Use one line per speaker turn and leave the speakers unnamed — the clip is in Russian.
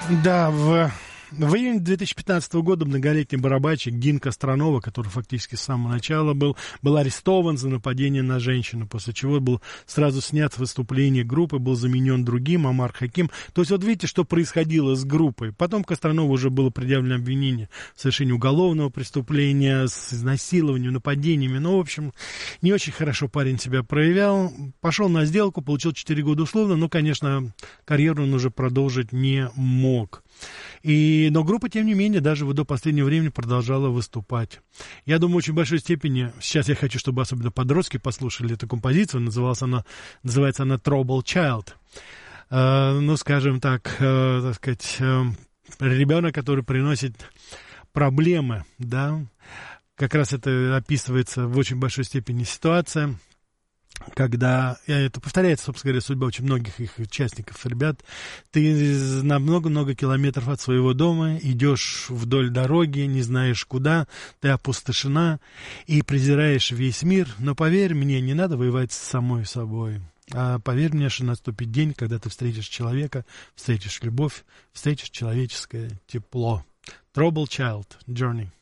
Да, в июне 2015 года многолетний барабанщик Дин Костронова, который фактически с самого начала был арестован за нападение на женщину, после чего был сразу снят с выступления группы, был заменен другим, Омар Хаким. То есть вот видите, что происходило с группой. Потом Костронову уже было предъявлено обвинение в совершении уголовного преступления, с изнасилованием, нападениями. Ну, в общем, не очень хорошо парень себя проявлял. Пошел на сделку, получил 4 года условно, но, конечно, карьеру он уже продолжить не мог. Но группа, тем не менее, даже до последнего времени продолжала выступать. Я думаю, в очень большой степени, сейчас я хочу, чтобы особенно подростки послушали эту композицию, называется она Trouble Child. Ну, скажем так сказать, ребенок, который приносит проблемы, да, как раз это описывается в очень большой степени ситуация, когда, это повторяется, собственно говоря, судьба очень многих их участников, ребят, ты на много-много километров от своего дома идешь вдоль дороги, не знаешь куда, ты опустошена и презираешь весь мир, но поверь мне, не надо воевать с самой собой, а поверь мне, что наступит день, когда ты встретишь человека, встретишь любовь, встретишь человеческое тепло. Trouble Child, Journey.